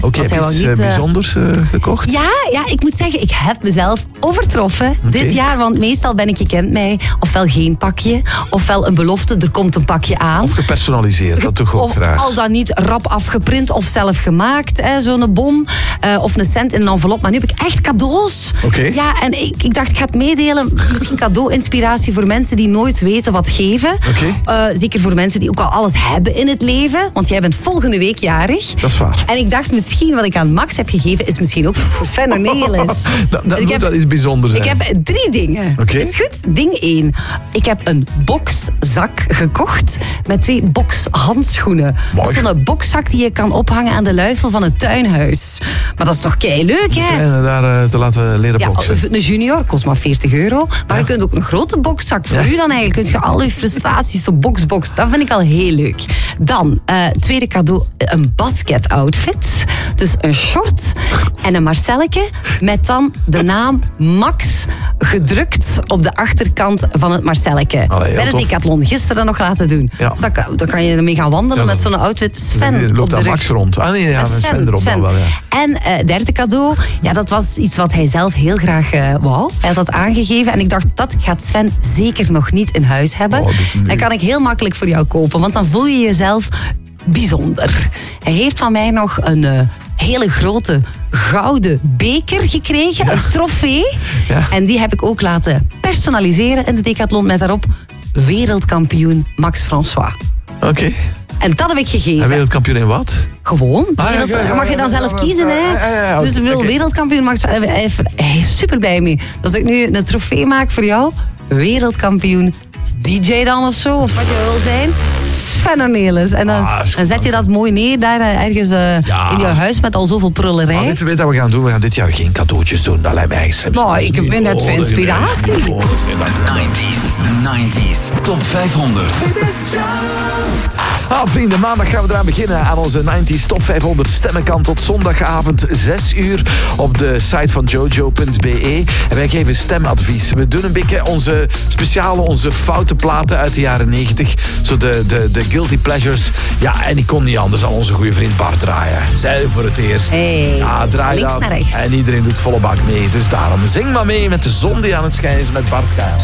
Oké, heb je iets bijzonders gekocht? Ja, ik moet zeggen, ik heb mezelf overtroffen dit jaar. Want meestal ben ik, je kent mij, ofwel geen pakje, ofwel een belofte, er komt een pakje aan. Of gepersonaliseerd, dat toch ook of graag. al dan niet rap afgeprint of zelf gemaakt. Zo'n bon of een cent in een envelop. Maar nu heb ik echt cadeaus. Oké. Ja, en ik dacht, ik ga het meedelen. Misschien cadeau-inspiratie voor mensen die nooit weten wat geven. Zeker voor mensen die ook al alles hebben in het leven. Want jij bent volgende week jarig. Dat is waar. En ik dacht, misschien wat ik aan Max heb gegeven is misschien ook iets voor Sven Ornelis. Dat moet wel iets bijzonders zijn. Ik heb 3 dingen. Is goed? Ding 1. Ik heb een bokszak gekocht met 2 bokshandschoenen. Dat is zo'n bokszak die je kan ophangen aan de luifel van het tuinhuis. Maar dat is toch keileuk, hè? En daar te laten leren boksen. Een junior kost maar €40. Maar je kunt ook een grote bokszak voor u dan eigenlijk. Kun je al je frustraties op boks. Dat vind ik al heel leuk. Dan, tweede cadeau, een basket-outfit. Dus een short en een marcelletje met dan de naam Max gedrukt op de achterkant van het marcelletje. Bij de Decathlon gisteren nog laten doen. Ja. Dus dan kan je ermee gaan wandelen met zo'n outfit. Sven loopt daar Max rond. Sven erop dan wel, ja. En derde cadeau, ja, dat was iets wat hij zelf heel graag wou. Hij had dat aangegeven en ik dacht, dat gaat Sven zeker nog niet in huis hebben. Dat kan ik heel makkelijk voor jou kopen, want dan voel je jezelf bijzonder. Hij heeft van mij nog een hele grote gouden beker gekregen, een trofee. Ja. En die heb ik ook laten personaliseren in de Decathlon met daarop wereldkampioen Max François. Oké. En dat heb ik gegeven. En wereldkampioen in wat? Gewoon. Mag je dan zelf kiezen, hè? Dus wereldkampioen Max, hij is super blij mee. Dus als ik nu een trofee maak voor jou, wereldkampioen DJ dan of zo, of wat je wil zijn, Sven Ornelis. En dan zet je dat mooi neer daar ergens in je huis met al zoveel prullerij. Maar weet je wat we gaan doen? We gaan dit jaar geen cadeautjes doen. Dat lijkt mij eigenlijk ik ben net voor inspiratie. De 90s Top 500. Vrienden, maandag gaan we eraan beginnen aan onze 90s Top 500 stemmenkant tot zondagavond 6 uur op de site van jojo.be. En wij geven stemadvies. We doen een beetje onze speciale, onze foute platen uit de jaren 90. Zo de guilty pleasures. Ja, en die kon niet anders dan onze goede vriend Bart draaien. Zij voor het eerst. Ja, draai links dat. naar rechts. En iedereen doet volle bak mee. Dus daarom zing maar mee met de zon die aan het schijnen is met Bart Kaas.